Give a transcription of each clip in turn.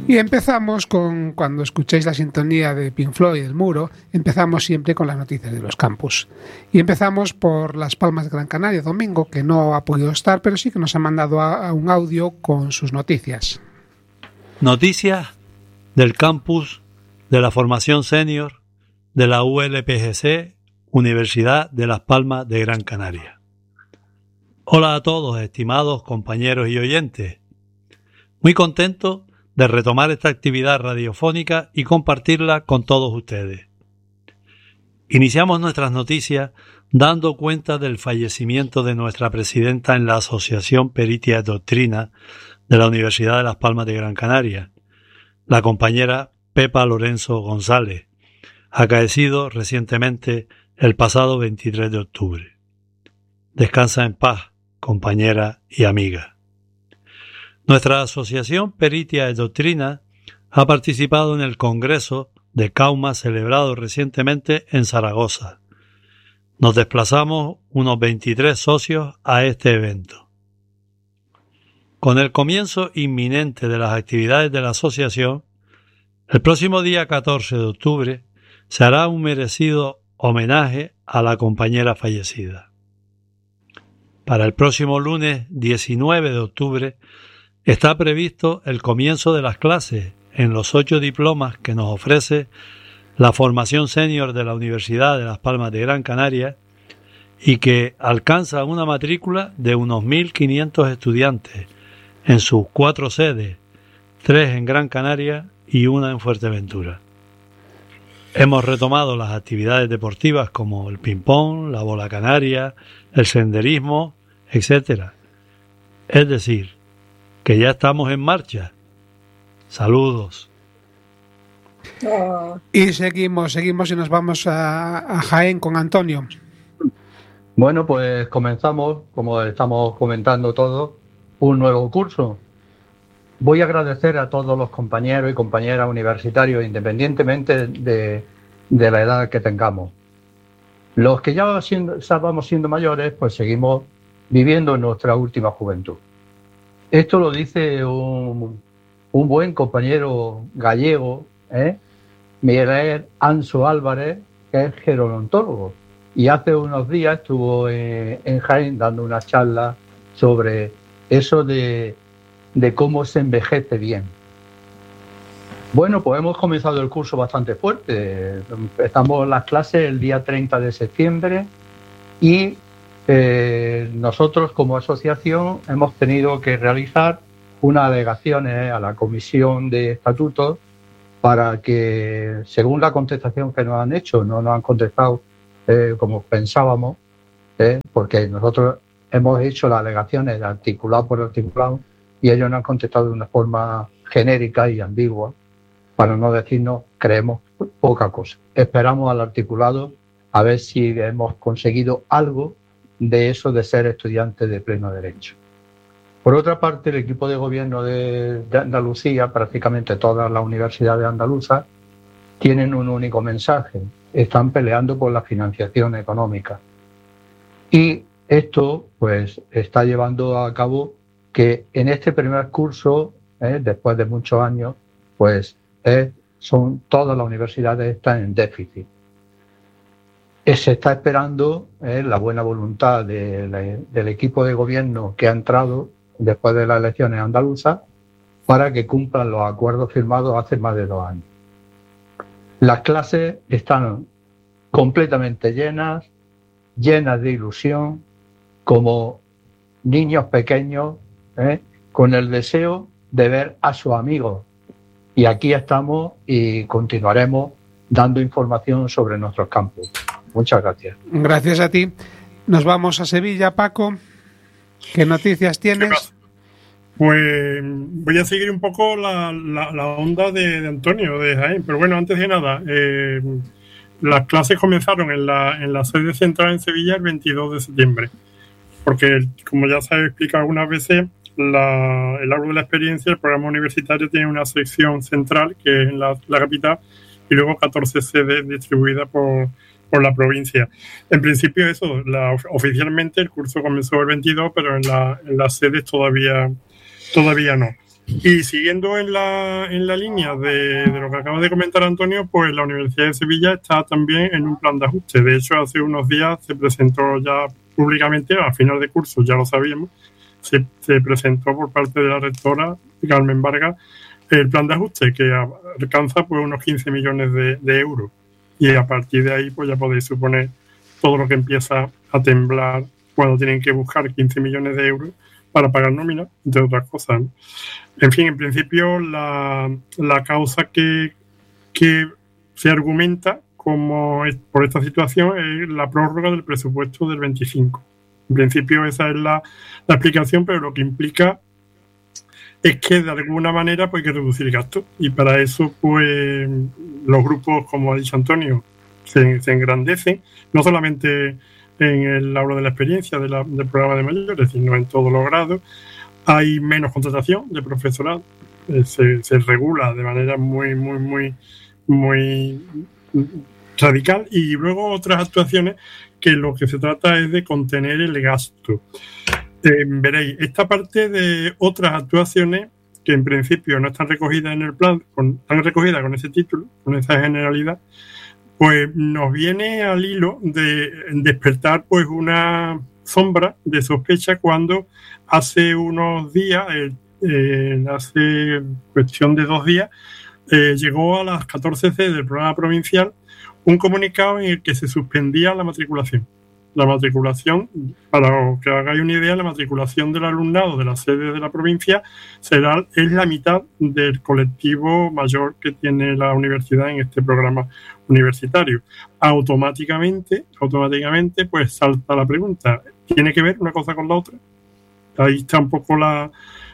Y empezamos cuando escuchéis la sintonía de Pink Floyd, El Muro, empezamos siempre con las noticias de los campus. Y empezamos por Las Palmas de Gran Canaria, Domingo, que no ha podido estar, pero sí que nos ha mandado un audio con sus noticias. Noticias del campus de la formación senior de la ULPGC, Universidad de Las Palmas de Gran Canaria. Hola a todos, estimados compañeros y oyentes. Muy contento de retomar esta actividad radiofónica y compartirla con todos ustedes. Iniciamos nuestras noticias dando cuenta del fallecimiento de nuestra presidenta en la Asociación Peritia Doctrina de la Universidad de Las Palmas de Gran Canaria, la compañera Pepa Lorenzo González, acaecido recientemente el pasado 23 de octubre. Descansa en paz, compañera y amiga. Nuestra Asociación Peritia de Doctrina ha participado en el Congreso de Cauma celebrado recientemente en Zaragoza. Nos desplazamos unos 23 socios a este evento. Con el comienzo inminente de las actividades de la asociación, el próximo día 14 de octubre se hará un merecido homenaje a la compañera fallecida. Para el próximo lunes 19 de octubre está previsto el comienzo de las clases en los 8 diplomas que nos ofrece la formación senior de la Universidad de Las Palmas de Gran Canaria y que alcanza una matrícula de unos 1.500 estudiantes en sus 4 sedes, 3 en Gran Canaria y 1 en Fuerteventura. Hemos retomado las actividades deportivas como el ping-pong, la bola canaria, el senderismo, etc. Es decir, que ya estamos en marcha. Saludos. Y seguimos y nos vamos a Jaén con Antonio. Bueno, pues comenzamos, como estamos comentando todos, un nuevo curso. Voy a agradecer a todos los compañeros y compañeras universitarios, independientemente de la edad que tengamos. Los que ya vamos siendo mayores, pues seguimos viviendo nuestra última juventud. Esto lo dice un buen compañero gallego, Miguel Anso Álvarez, que es gerontólogo. Y hace unos días estuvo en Jaén dando una charla sobre eso de cómo se envejece bien. Bueno, pues hemos comenzado el curso bastante fuerte. Empezamos las clases el día 30 de septiembre y nosotros como asociación hemos tenido que realizar unas alegaciones a la Comisión de Estatutos para que, según la contestación que nos han hecho, no nos han contestado como pensábamos, porque nosotros hemos hecho las alegaciones articulado por articulado y ellos nos han contestado de una forma genérica y ambigua, para no decirnos creemos poca cosa. Esperamos al articulado a ver si hemos conseguido algo de eso de ser estudiante de pleno derecho. Por otra parte, el equipo de gobierno de Andalucía, prácticamente todas las universidades andaluzas, tienen un único mensaje: están peleando por la financiación económica. Y esto pues está llevando a cabo que en este primer curso, después de muchos años, pues son todas las universidades están en déficit. Se está esperando la buena voluntad del equipo de gobierno que ha entrado después de las elecciones andaluzas para que cumplan los acuerdos firmados hace más de 2 años. Las clases están completamente llenas de ilusión, como niños pequeños, con el deseo de ver a sus amigos. Y aquí estamos y continuaremos dando información sobre nuestros campus. Muchas gracias. Gracias a ti. Nos vamos a Sevilla, Paco. ¿Qué noticias tienes? Pues voy a seguir un poco la onda de Antonio, de Jaén. Pero bueno, antes de nada, las clases comenzaron en la sede central en Sevilla el 22 de septiembre. Porque, como ya se ha explicado algunas veces, el árbol de la experiencia, el programa universitario, tiene una sección central, que es en la capital, y luego 14 sedes distribuidas por la provincia. En principio eso, oficialmente el curso comenzó el 22, pero en las sedes todavía no. Y siguiendo en la línea de lo que acaba de comentar Antonio, pues la Universidad de Sevilla está también en un plan de ajuste. De hecho, hace unos días se presentó ya públicamente, a final de curso, ya lo sabíamos, se presentó por parte de la rectora Carmen Vargas el plan de ajuste, que alcanza pues unos 15 millones de euros. Y a partir de ahí pues ya podéis suponer todo lo que empieza a temblar cuando tienen que buscar 15 millones de euros para pagar nómina, entre otras cosas, ¿no? En fin, en principio la causa que se argumenta como por esta situación es la prórroga del presupuesto del 25. En principio esa es la explicación, pero lo que implica es que de alguna manera pues, hay que reducir gastos, y para eso pues los grupos, como ha dicho Antonio, se engrandecen, no solamente en el aula de la experiencia del programa de mayores, sino en todos los grados. Hay menos contratación de profesorado, se regula de manera muy radical, y luego otras actuaciones que lo que se trata es de contener el gasto. Veréis, esta parte de otras actuaciones que en principio no están recogidas en el plan, están recogidas con ese título, con esa generalidad, pues nos viene al hilo de despertar pues una sombra de sospecha cuando hace unos días, hace cuestión de 2 días, llegó a las 14 C del programa provincial un comunicado en el que se suspendía la matriculación. La matriculación, para que hagáis una idea, la matriculación del alumnado de la sede de la provincia es la mitad del colectivo mayor que tiene la universidad en este programa universitario. Automáticamente, pues salta la pregunta, ¿tiene que ver una cosa con la otra? Ahí está un poco la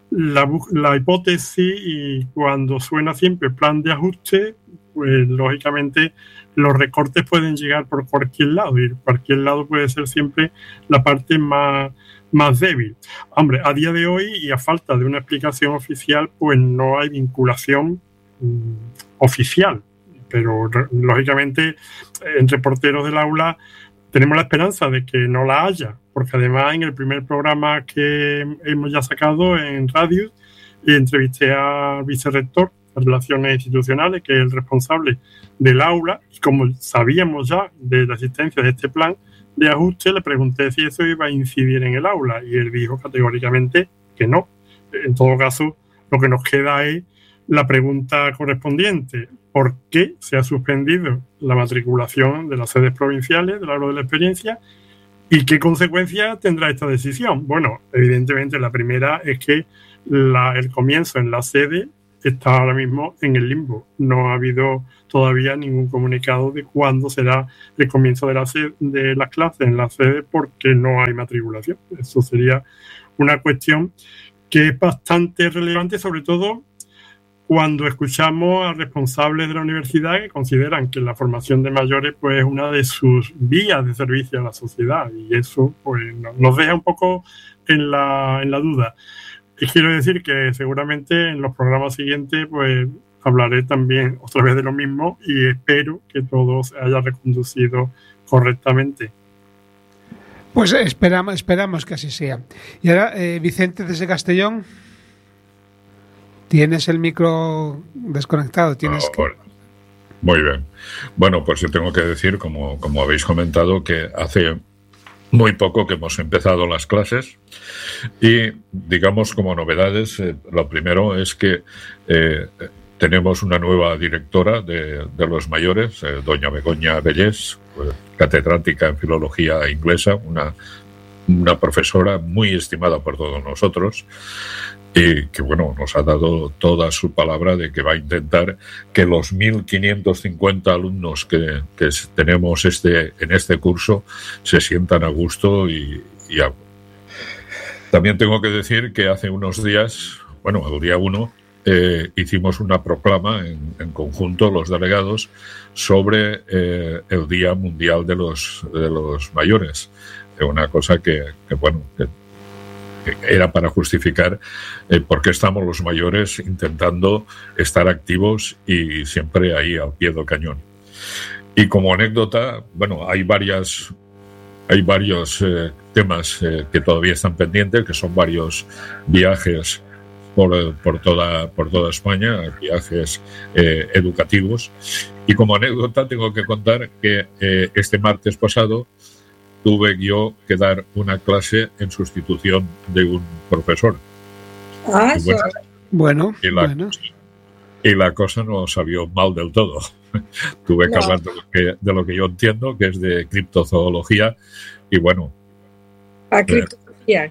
hipótesis, y cuando suena siempre plan de ajuste, pues lógicamente los recortes pueden llegar por cualquier lado, y cualquier lado puede ser siempre la parte más débil. Hombre, a día de hoy, y a falta de una explicación oficial, pues no hay vinculación oficial, pero lógicamente entre porteros del aula tenemos la esperanza de que no la haya, porque además en el primer programa que hemos ya sacado en radio, entrevisté al vicerrector de Relaciones Institucionales, que es el responsable del aula, y como sabíamos ya de la existencia de este plan de ajuste, le pregunté si eso iba a incidir en el aula, y él dijo categóricamente que no. En todo caso, lo que nos queda es la pregunta correspondiente: ¿por qué se ha suspendido la matriculación de las sedes provinciales del aula de la experiencia? ¿Y qué consecuencias tendrá esta decisión? Bueno, evidentemente la primera es que el comienzo en la sede está ahora mismo en el limbo. No ha habido todavía ningún comunicado de cuándo será el comienzo de las clases en la sede, porque no hay matriculación. Eso sería una cuestión que es bastante relevante, sobre todo cuando escuchamos a responsables de la universidad que consideran que la formación de mayores pues, es una de sus vías de servicio a la sociedad, y eso pues, nos deja un poco en la duda. Y quiero decir que seguramente en los programas siguientes pues hablaré también otra vez de lo mismo, y espero que todo se haya reconducido correctamente. Pues esperamos que así sea. Y ahora, Vicente, desde Castellón, tienes el micro desconectado. Bueno, muy bien. Bueno, pues yo tengo que decir, como habéis comentado, que hace muy poco que hemos empezado las clases, y digamos como novedades, lo primero es que tenemos una nueva directora de los mayores, doña Begoña Bellés, catedrática en filología inglesa, una profesora muy estimada por todos nosotros, y que bueno, nos ha dado toda su palabra de que va a intentar que los 1.550 alumnos que tenemos en este curso se sientan a gusto y También tengo que decir que hace unos días, bueno, el día 1, hicimos una proclama en conjunto, los delegados, sobre el Día Mundial de los Mayores. Una cosa que era para justificar por qué estamos los mayores intentando estar activos y siempre ahí al pie del cañón. Y como anécdota, bueno, hay varios temas que todavía están pendientes, que son varios viajes por toda España, viajes educativos. Y como anécdota tengo que contar que este martes pasado tuve yo que dar una clase en sustitución de un profesor. Bueno. Y la cosa no salió mal del todo. Tuve que hablar de lo que yo entiendo, que es de criptozoología, y bueno. ¿A criptología?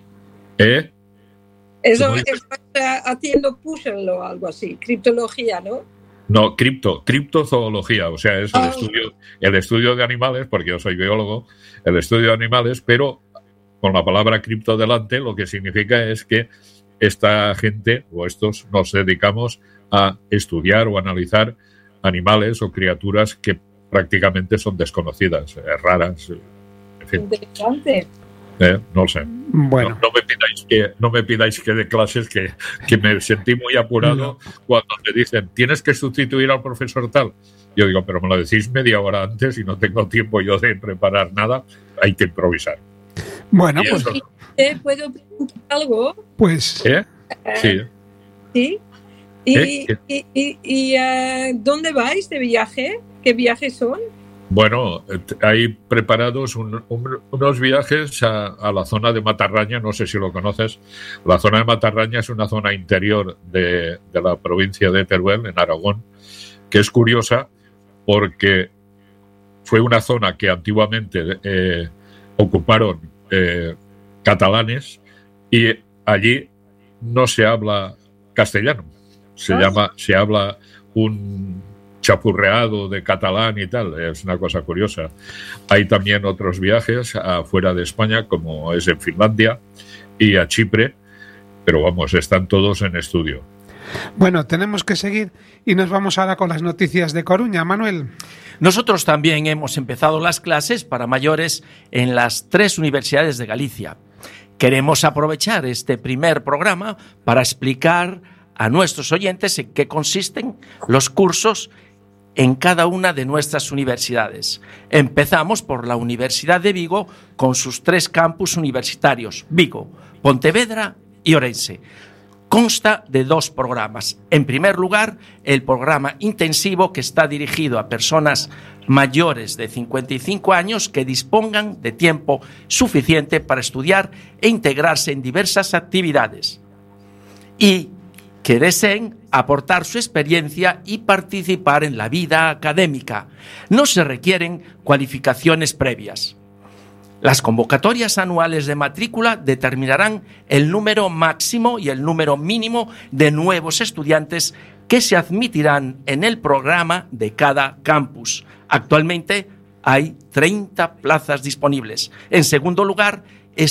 Eso está haciendo puzzle o algo así, criptología, ¿no? No, criptozoología, o sea, es el estudio de animales, porque yo soy biólogo, el estudio de animales, pero con la palabra cripto delante, lo que significa es que esta gente, o estos, nos dedicamos a estudiar o analizar animales o criaturas que prácticamente son desconocidas, raras, en fin. Interesante. No sé. Bueno. No me pidáis que dé clases, que me sentí muy apurado cuando me dicen, tienes que sustituir al profesor tal. Yo digo, pero me lo decís media hora antes y no tengo tiempo yo de preparar nada, hay que improvisar. Bueno, pues... ¿Puedo preguntar algo? Pues... Sí. ¿Sí? ¿Y dónde vais de viaje? ¿Qué viajes son? Bueno, hay preparados unos viajes a la zona de Matarraña, no sé si lo conoces. La zona de Matarraña es una zona interior de la provincia de Teruel, en Aragón, que es curiosa porque fue una zona que antiguamente ocuparon catalanes y allí no se habla castellano, se habla un chapurreado de catalán y tal, es una cosa curiosa. Hay también otros viajes afuera de España, como es en Finlandia y a Chipre, pero vamos, están todos en estudio. Bueno, tenemos que seguir y nos vamos ahora con las noticias de Coruña. Manuel. Nosotros también hemos empezado las clases para mayores en las 3 universidades de Galicia. Queremos aprovechar este primer programa para explicar a nuestros oyentes en qué consisten los cursos en cada una de nuestras universidades. Empezamos por la Universidad de Vigo con sus 3 campus universitarios, Vigo, Pontevedra y Ourense. Consta de 2 programas. En primer lugar, el programa intensivo, que está dirigido a personas mayores de 55 años que dispongan de tiempo suficiente para estudiar e integrarse en diversas actividades y que deseen aportar su experiencia y participar en la vida académica. No se requieren cualificaciones previas. Las convocatorias anuales de matrícula determinarán el número máximo y el número mínimo de nuevos estudiantes que se admitirán en el programa de cada campus. Actualmente hay 30 plazas disponibles. En segundo lugar,